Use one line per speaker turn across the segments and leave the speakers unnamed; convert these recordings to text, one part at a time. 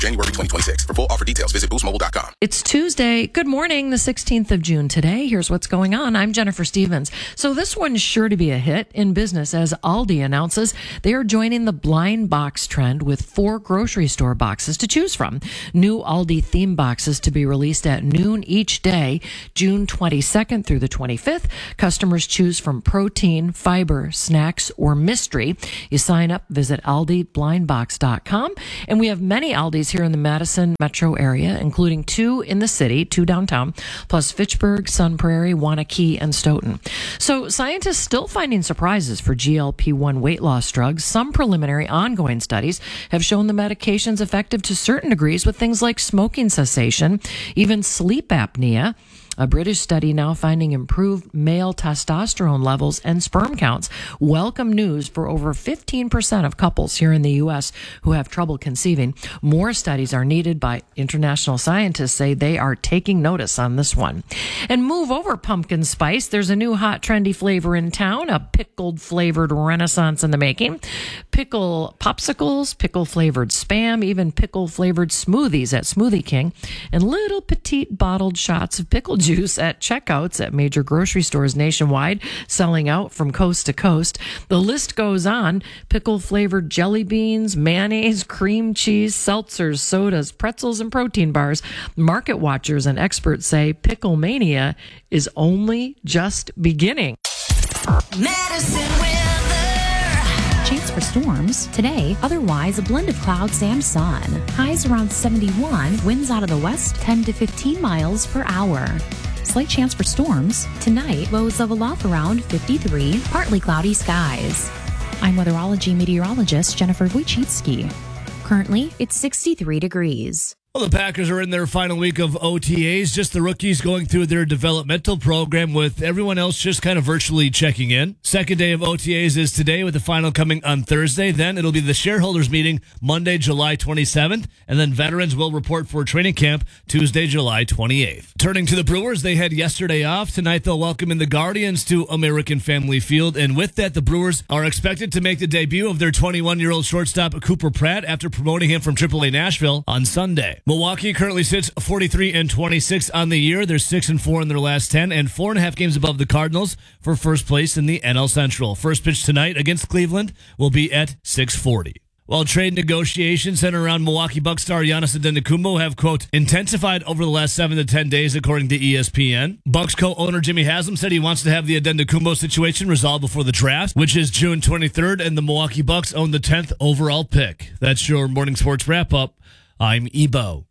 January 2026. For full offer details, visit boostmobile.com.
It's Tuesday. Good morning, the 16th of June today. Here's what's going on. I'm Jennifer Stevens. So this one's sure to be a hit in business as Aldi announces they are joining the blind box trend with 4 grocery store boxes to choose from. New Aldi theme boxes to be released at noon each day, June 22nd through the 25th. Customers choose from protein, fiber, snacks, or mystery. You sign up, visit AldiBlindBox.com. And we have many Aldis here in the Madison metro area, including 2 in the city, 2 downtown, plus Fitchburg, Sun Prairie, Wanakee, and Stoughton. So scientists still finding surprises for GLP-1 weight loss drugs. Some preliminary ongoing studies have shown the medication's effective to certain degrees with things like smoking cessation, even sleep apnea. A British study now finding improved male testosterone levels and sperm counts. Welcome news for over 15% of couples here in the U.S. who have trouble conceiving. More studies are needed, by international scientists say they are taking notice on this one. And move over pumpkin spice. There's a new hot trendy flavor in town, a pickled flavored renaissance in the making. Pickle popsicles, pickle flavored Spam, even pickle flavored smoothies at Smoothie King, and little petite bottled shots of pickle juice at checkouts at major grocery stores nationwide, selling out from coast to coast. The list goes on. Pickle flavored jelly beans, mayonnaise, cream cheese, seltzers, sodas, pretzels, and protein bars. Market watchers and experts say pickle mania is only just beginning.
Madison weather. Chance for storms today, otherwise a blend of clouds and sun. Highs around 71, winds out of the west 10 to 15 miles per hour. Slight chance for storms tonight, lows level off around 53, partly cloudy skies. I'm weatherology meteorologist Jennifer Wojcicki. Currently, it's 63 degrees.
Well, the Packers are in their final week of OTAs, just the rookies going through their developmental program with everyone else just kind of virtually checking in. Second day of OTAs is today, with the final coming on Thursday. Then it'll be the shareholders meeting Monday, July 27th, and then veterans will report for training camp Tuesday, July 28th. Turning to the Brewers, they had yesterday off. Tonight they'll welcome in the Guardians to American Family Field, and with that, the Brewers are expected to make the debut of their 21-year-old shortstop Cooper Pratt after promoting him from AAA Nashville on Sunday. Milwaukee currently sits 43-26 on the year. They're 6-4 in their last 10 and 4.5 games above the Cardinals for first place in the NL Central. First pitch tonight against Cleveland will be at 6:40. While trade negotiations centered around Milwaukee Bucks star Giannis Antetokounmpo have, quote, intensified over the last 7 to 10 days, according to ESPN. Bucks co-owner Jimmy Haslam said he wants to have the Antetokounmpo situation resolved before the draft, which is June 23rd, and the Milwaukee Bucks own the 10th overall pick. That's your morning sports wrap-up. I'm Ebo.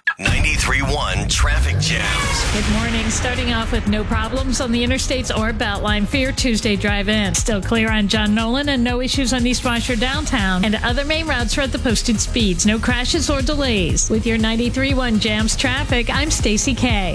93.1 Traffic Jams.
Good morning. Starting off with no problems on the interstates or Beltline for your Tuesday drive-in. Still clear on John Nolan and no issues on East Washer downtown. And other main routes are at the posted speeds. No crashes or delays. With your 93.1 Jams traffic, I'm Stacey K.